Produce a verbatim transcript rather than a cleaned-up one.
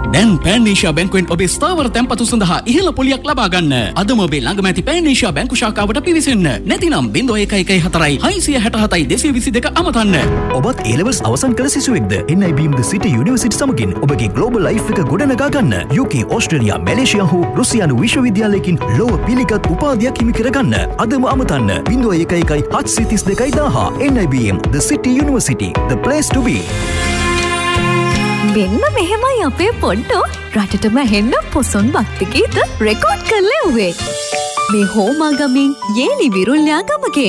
දැන් පෑනේෂියා බැංකුවෙන් ඔබේ ස්ථාවර තැන්පතු සඳහා ඉහළ පොලියක් ලබා ගන්න. අදම ඔබේ ළඟම ඇති පෑනේෂියා බැංකු ශාඛාවට පිවිසෙන්න. නැතිනම් zero one one one four හයිසිය හැට හතයි දෙසිය විසි දෙක අමතන්න. ඔබත් A levels අවසන් කළ සිසුවෙක්ද? N I B M The City University සමගින් ඔබගේ global life එක ගොඩනගා ගන්න. U K, ඕස්ට්‍රේලියා, මැලේසියා හෝ රුසියානු විශ්වවිද්‍යාලයකින් ලොව පිළිගත් උපාධියක් හිමි කරගන්න. අදම අමතන්න. zero one one one හත්සිය තිස් දෙකයි දාහ. N I B M The City University, the place to be. මෙන්න මෙහෙමයි අපේ පොඩ්ඩෝ රටටම හෙන්න පොසොන් භක්ති ගීත රෙකෝඩ් කරලා උවේ. මේ හෝමාගමින් යේලි විරුල්ලා ගමගේ